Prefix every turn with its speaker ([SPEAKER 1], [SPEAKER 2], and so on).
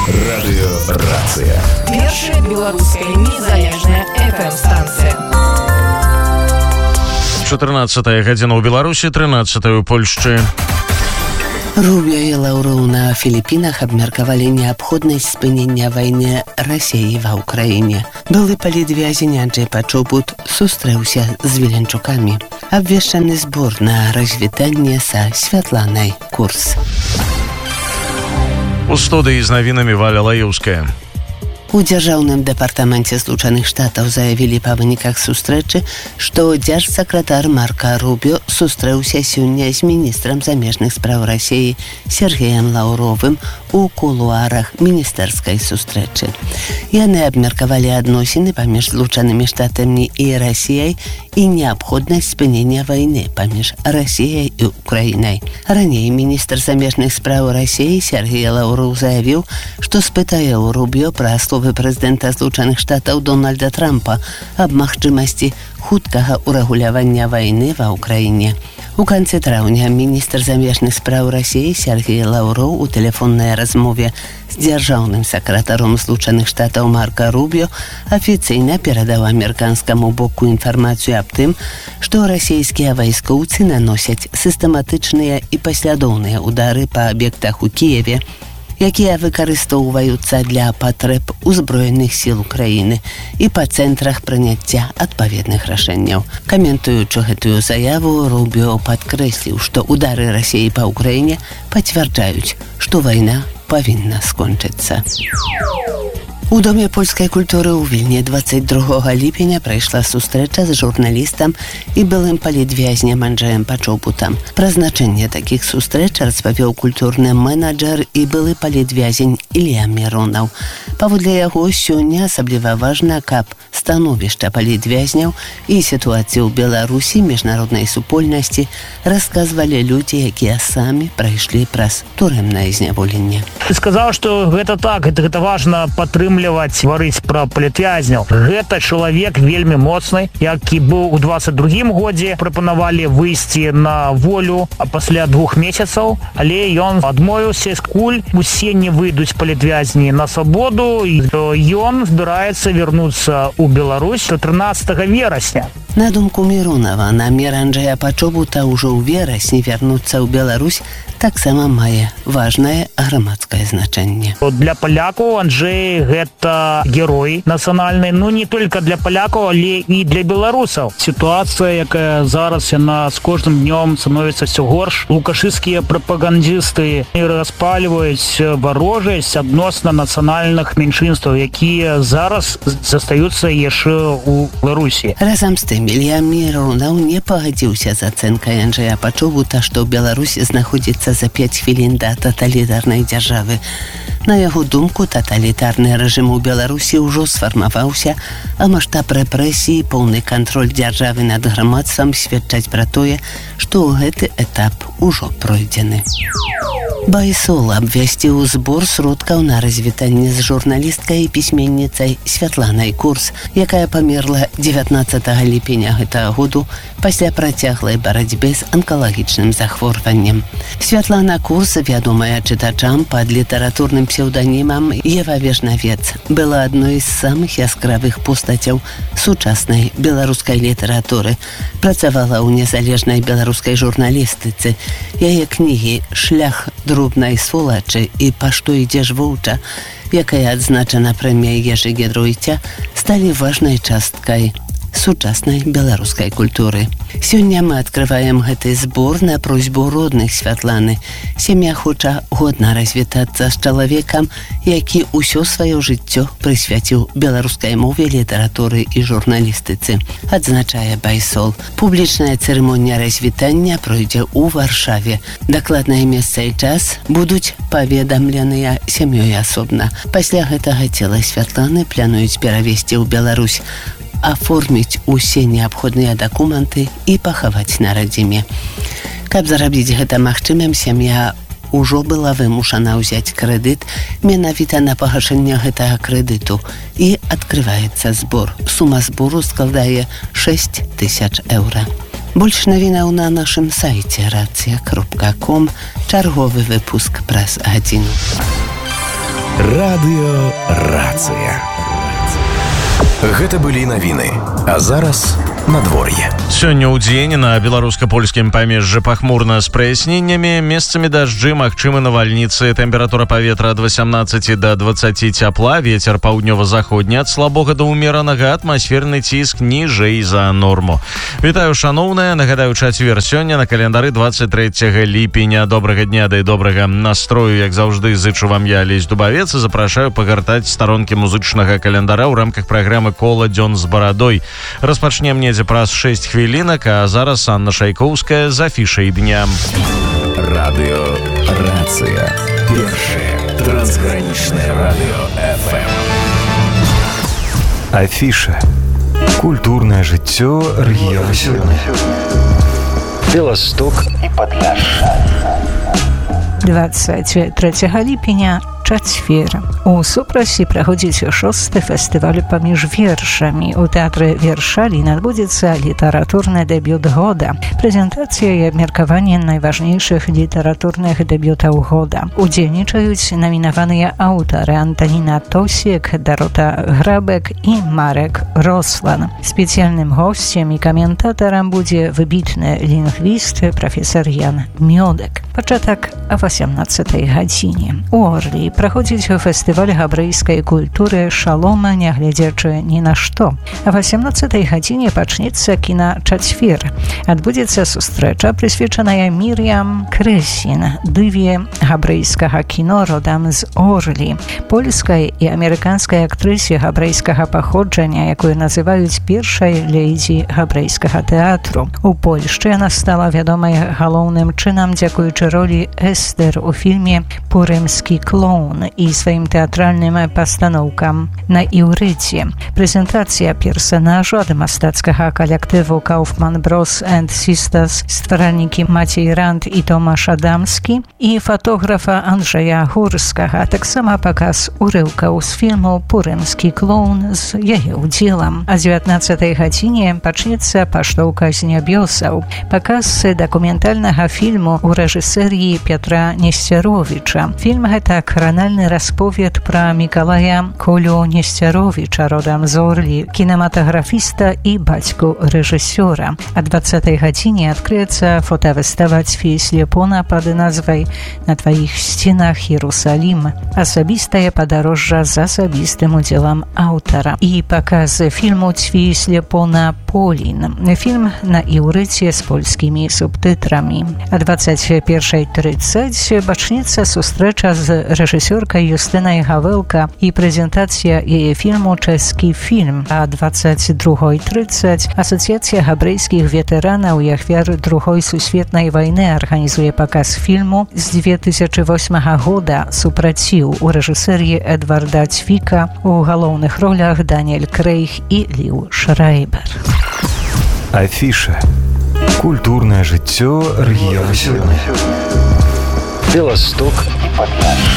[SPEAKER 1] Радыёрацыя.
[SPEAKER 2] Першая беларуская незалежная FM-станцыя.
[SPEAKER 3] 14 гадзіна ў Беларусі, 13 ў Польшчы.
[SPEAKER 4] Рубіо і Лаўроў на Філіпінах абмеркавалі неабходнасць спынення вайны Расіі ва ўкраіне. Былы палітвязень Анджэй Пачобут сустрэўся з Віленчукамі. Абвешчаны збор на развітанне са Святланай Курс.
[SPEAKER 3] У студыі з навінамі Валя Лаеўская.
[SPEAKER 4] У Дзяржаўным дэпартаменце Злучаных Штатаў заявілі па выніках сустрэчы, што дзяржсакратар Марка Рубіо сустрэўся сёння з міністрам замежных спраў Расіі Сергеем Лаўровым у кулуарах міністэрскай сустрэчы. Яны абмеркавалі адносіны паміж Злучанымі Штатамі і Расіяй і неабходнасць спынення вайны паміж Расіяй і Украінай. Раней міністр замежных спраў Расіі Сергей Лаўроў заявіў, што спытае ў Рубіо пра словы прэзідэнта Злучаных Штатаў Дональда Трампа аб магчымасці хуткага ўрэгулявання вайны ва ўкраіне. У канцы траўня міністр замежных спраў Расіі Сергей Лаўроў у тэлефоннай размове з дзяржаўным сакратаром Злучаных Штатаў Марка Рубіо афіцыйна перадаў амерыканскаму боку інфармацыю аб тым, што расійскія вайскоўцы наносяць сістэматычныя і паслядоўныя ўдары па аб'ектах у Кіеве, якія выкарыстоўваюцца для патрэб узброеных сіл Украіны і па цэнтрах прыняцця адпаведных рашэнняў. Каментуючы гэтую заяву, Рубіо падкрэсліў, што ўдары Расіі па Украіне пацвярджаюць, што вайна павінна скончыцца. У Доме польскай культуры ў Вільні 22 ліпеня прайшла сустрэча з журналістам і былым палітвязням Анджэем Пачобутам. Пра значэнне такіх сустрэч распавёў культурны менеджер і былы палітвязень Ілля Міронаў. Паводле яго, сёння асабліва важна, каб становішча палітвязняў і сітуацыю ў Беларусі міжнароднай супольнасці расказвалі людзі, якія самі прайшлі праз турэмнае зняволенне.
[SPEAKER 5] Ты сказаў, што гэта так, гэта важна падтрымліваць, гаварыць пра палітвязняў. Гэта чалавек вельмі моцны, які быў у 22-м годзе, прапанавалі выйсці на волю пасля 2 месяцаў, але ён адмовіўся, скуль усе не выйдуць палітвязні на свабоду, і ён збіраецца вярнуцца ў Беларусь 13 верасня.
[SPEAKER 4] На думку Міронава, намер Анджэя Пачобута ўжо ў верасні вярнуцца ў Беларусь таксама мае важнае грамадскае значэнне.
[SPEAKER 5] Для палякаў Анджэй гэта герой нацыянальны, не толькі для палякаў, але і для беларусаў. Сітуацыя, якая зараз яна з кожным днём становіцца ўсё горш. Лукашысцкія прапагандысты распальваюць варожасць адносна нацыянальных меншынстваў, якія зараз застаюцца яшчэ ў Беларусі.
[SPEAKER 4] Разам з тым, Ілля Міронаў не пагадзіўся з ацэнкай Анджэя Пачобута, што Беларусь знаходзіцца за 5 хвілін да таталітарнай дзяржавы. На яго думку, таталітарны рэжым у Беларусі ўжо сфармаваўся, а маштаб рэпрэсій, поўны кантроль дзяржавы над грамадствам сведчаць пра тое, што гэты этап ужо пройдзены. Байсол абвясціў збор сродкаў на развітанне з журналісткай і пісьменніцай Святланай Курс, якая памерла 19 ліпеня гэтага году пасля працяглай барацьбы з анкалагічным захворваннем. Святлана Курс, вядомая чытачам пад літаратурным псеўданімам Ева Вежнавец, была адной з самых яскравых постацяў сучаснай беларускай літаратуры. Працавала ў незалежнай беларускай журналістыцы. Яе кнігі «Шлях дробнай сволачы» і «Па што ідзеш воўча», якая адзначана прэміяй Ежы Гедройця, сталі важнай часткай сучаснай беларускай культуры. Сёння мы адкрываем гэты збор на просьбу родных Святланы. Сям'я хоча годна развітацца з чалавекам, які ўсё сваё жыццё прысвяціў беларускай мове, літаратуры і журналістыцы, адзначае Байсол. Публічная цырымонія развітання пройдзе ў Варшаве. Дакладнае месца і час будуць паведамленыя сям'ёй асобна. Пасля гэтага цела Святланы плануюць перавезці ў Беларусь, аформіць усе неабходныя дакументы і пахаваць на радзіме. Каб зарабіць гэта магчымым, сям'я ўжо была вымушана ўзяць крэдыт менавіта на пагашэнне гэтага крэдыту і адкрываецца збор. Сума збору складае 6000 еўра. Больш навінаў на нашым сайце racja.com. Чарговы выпуск праз гадзіну.
[SPEAKER 1] Радыёрацыя. Гэта былі навіны. А зараз надвор'е.
[SPEAKER 3] Сёння ў дзень на беларуска-польскім памежжы пахмурна з праясненнямі, месцамі дажджы, магчымы навальніцы, тэмпература паветра ад 18 до 20 цяпла, вецер паўднёва-заходні ад слабога да ўмеранага, атмасферны ціск ніжэй за норму. Вітаю, шаноўныя, нагадаю, чацвер сёння на календары 23 ліпеня. Добрага дня да і добрага настрою, як заўжды, зычу вам я, Алесь Дубавец, і запрашаю пагартаць старонкі музычнага календара ў рамках праграмы «Кола дзён з барадой». Распачнем недзе праз 6 хвілінак, а зараз Анна Шайкоўская з афішай дня.
[SPEAKER 1] Радыёрацыя. Першае трансгранічнае радыё FM. Афіша. Культурнае жыццё рэгіёна сёння. Беласток і Падляшша.
[SPEAKER 6] 23 ліпеня чацвер. У Супрасе праходзіць 6-й фестываль паміж вершамі. У тэатры Вершалін адбудзецца літаратурны дэбют года. Прэзентацыя і абмеркаванне найважнейшых літаратурных дэбютаў года. Удзельнічаюць намінаваныя аўтары Антаніна Тосік, Дарота Грабек і Марек Рослан. Спецыяльным госцем і каментатарам будзе выбітны лінгвіст прафесор Ян Мёдак. Пачатак о 18-й гадзіне. У Орлі праходзіць фестываль габрэйскай культуры «Шалома, нягледзячы ні на што». А 18-й гадзіне пачнецца кіначацвер. Адбудзецца сустрэча, прысвечаная Мір'ям Крэсін, дыве габрэйскага кіно родам з Орлі, польскай і амерыканскай актрысе габрэйскага паходжання, якую называюць першай леідзі габрэйскага тэатру. У Польшчы яна стала вядомай галоўным чынам дзякуючы ролі Эстер у фільме «Пурымскі клоун» і сваім тэатральным пастаноўкам на іўрыце. Прэзентацыя персанажу ад мастацкага калектыву «Kaufman Bros. and Sisters», стваральнікі Мацей Ранд і Томаш Адамскі і фотографа Анджэя Гурскага, а таксама паказ урыўкаў з фільму «Пурымскі клоун» з яе ўдзелам. А 19-й гадзіне пачнецца «Паштоўка з нябёсаў», паказ дакументальнага фільму ў рэжысэріі Петра Несцяровіча. Фільм гэта кранальны расповед пра Мікалая Колю Несцяровіча, родам з Орлі, кінематаграфіста і бацьку рэжысёра. А 20-й гадзіне адкрыецца фотавыстава Цвей Слепона пад назвай «На тваіх сценах Іерусалім». Асабістае падарожжа з асабістым удзелам аўтара. І паказ фільму Цвей Слепона «Полін». Фільм на іўрыце з польскімі субтытрамі. А 21:30 пачнецца сустрэча з рэжысёркай Юстынай Гавэлка і прэзентацыя яе фільму «Чэшскі фільм». А 22:30 Асацыяцыя габрэйскіх ветэранаў і ахвяр Другой сусветнай вайны арганізуе паказ фільму з 2008 года «Супраціў» у рэжысэріі Эдварда Цвіка, у галоўных ролях Даніэль Крэйг і Ліў Шрайбер.
[SPEAKER 1] Афіша. Культурнае жыццё рэгіёна сёння. Беласток і Падляшша.